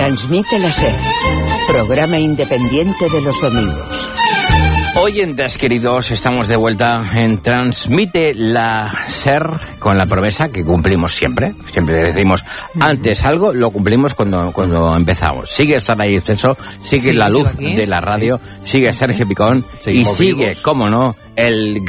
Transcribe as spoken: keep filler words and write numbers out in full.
Transmite la SER, programa independiente de los domingos. Oyentes queridos, estamos de vuelta en Transmite la SER con la promesa que cumplimos siempre. Siempre decimos antes algo, lo cumplimos cuando cuando empezamos. Sigue estar ahí Celso, sigue sí, la luz de la radio, sí. sigue Sergio Picón sí, y sigue, vivos. Cómo no, el